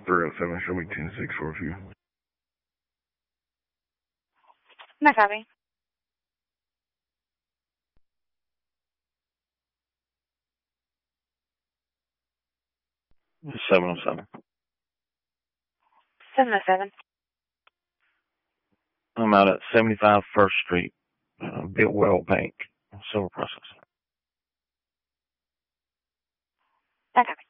307, show me 10-6 for a few. No copy. 707. 707. I'm out at 75 First Street, Bitwell Bank, Silver Processing. No copy.